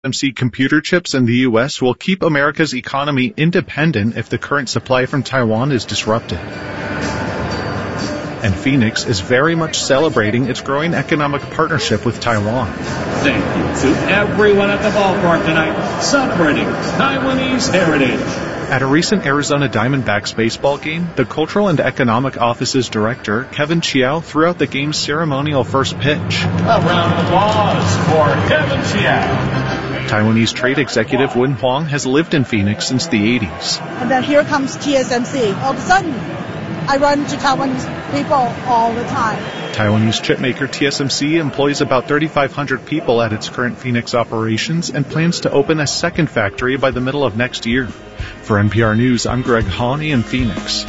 TSMC computer chips in the U.S. will keep America's economy independent if the current supply from Taiwan is disrupted. And Phoenix is very much celebrating its growing economic partnership with Taiwan. Thank you to everyone at the ballpark tonight celebrating Taiwanese heritage. At a recent Arizona Diamondbacks baseball game, the Cultural and Economic Office's director, Kevin Chiao, threw out the game's ceremonial first pitch. A round of applause for Kevin Chiao. Taiwanese trade executive Wen Huang has lived in Phoenix since the 80s. And then here comes TSMC. All of a sudden, I run into Taiwanese people all the time. Taiwanese chipmaker TSMC employs about 3,500 people at its current Phoenix operations and plans to open a second factory by the middle of next year. For NPR News, I'm Greg Hawley in Phoenix.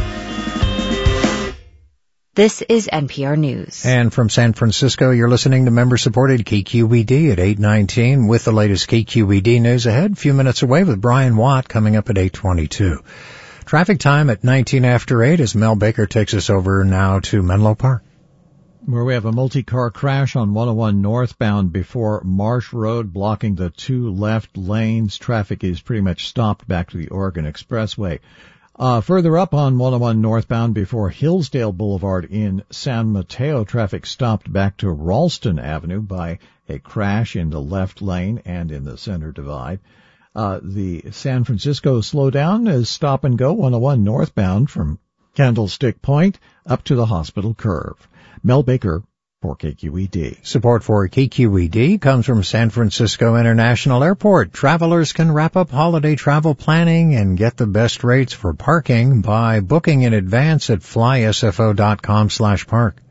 This is NPR News. And from San Francisco, you're listening to member-supported KQED at 8:19 with the latest KQED news ahead. A few minutes away with Brian Watt coming up at 8:22. Traffic time at 19 after 8 as Mel Baker takes us over now to Menlo Park, where we have a multi-car crash on 101 northbound before Marsh Road, blocking the two left lanes. Traffic is pretty much stopped back to the Oregon Expressway. Further up on 101 northbound before Hillsdale Boulevard in San Mateo, traffic stopped back to Ralston Avenue by a crash in the left lane and in the center divide. The San Francisco slowdown is stop and go 101 northbound from Candlestick Point up to the hospital curve. Mel Baker for KQED. Support for KQED comes from San Francisco International Airport. Travelers can wrap up holiday travel planning and get the best rates for parking by booking in advance at flysfo.com/park.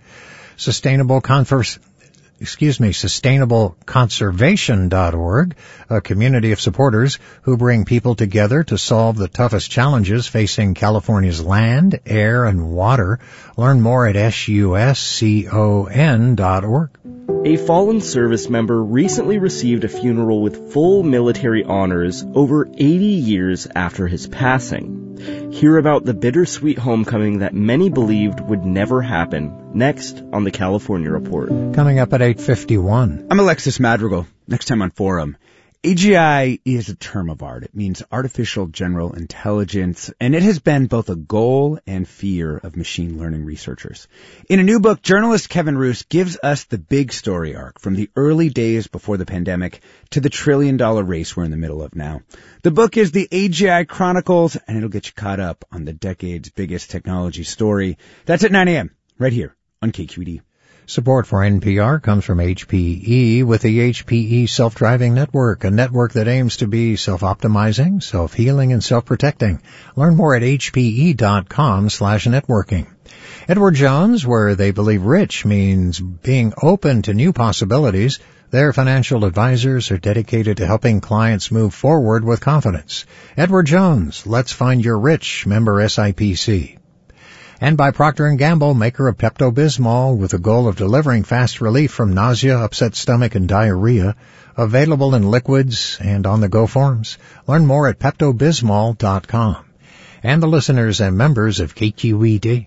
SustainableConservation.org, a community of supporters who bring people together to solve the toughest challenges facing California's land, air, and water. Learn more at suscon.org. A fallen service member recently received a funeral with full military honors over 80 years after his passing. Hear about the bittersweet homecoming that many believed would never happen next on the California Report. Coming up at 8:51. I'm Alexis Madrigal. Next time on Forum. AGI is a term of art. It means artificial general intelligence, and it has been both a goal and fear of machine learning researchers. In a new book, journalist Kevin Roose gives us the big story arc from the early days before the pandemic to the trillion-dollar race we're in the middle of now. The book is the AGI Chronicles, and it'll get you caught up on the decade's biggest technology story. That's at 9 a.m. right here on KQED. Support for NPR comes from HPE with the HPE Self-Driving Network, a network that aims to be self-optimizing, self-healing, and self-protecting. Learn more at hpe.com/networking. Edward Jones, where they believe rich means being open to new possibilities, their financial advisors are dedicated to helping clients move forward with confidence. Edward Jones, let's find your rich, member SIPC. And by Procter & Gamble, maker of Pepto-Bismol, with the goal of delivering fast relief from nausea, upset stomach, and diarrhea. Available in liquids and on-the-go forms. Learn more at PeptoBismol.com. And the listeners and members of KQED.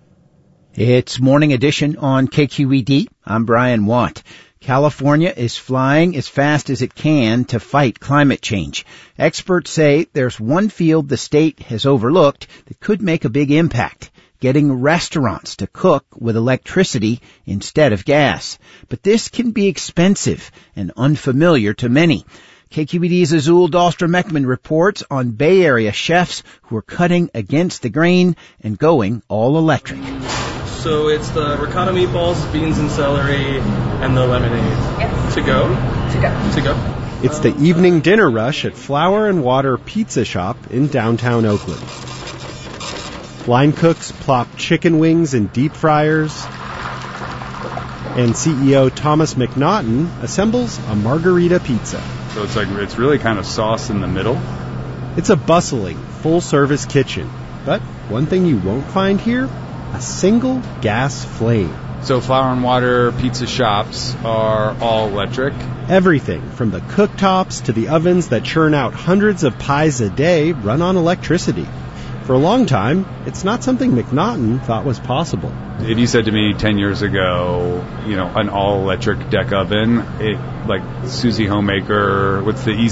It's Morning Edition on KQED. I'm Brian Watt. California is flying as fast as it can to fight climate change. Experts say there's one field the state has overlooked that could make a big impact. Getting restaurants to cook with electricity instead of gas. But this can be expensive and unfamiliar to many. KQED's Azul Dahlstrom-Ekman reports on Bay Area chefs who are cutting against the grain and going all electric. So it's the ricotta meatballs, beans and celery, and the lemonade. Yes. To go? To go. It's the evening dinner rush at Flour and Water Pizza Shop in downtown Oakland. Line cooks plop chicken wings in deep fryers, and CEO Thomas McNaughton assembles a margarita pizza. So it's really kind of sauce in the middle. It's a bustling, full-service kitchen, but one thing you won't find here, a single gas flame. So Flour and Water pizza shops are all electric. Everything from the cooktops to the ovens that churn out hundreds of pies a day run on electricity. For a long time, it's not something McNaughton thought was possible. If you said to me 10 years ago, an all-electric deck oven, like Susie Homemaker, what's the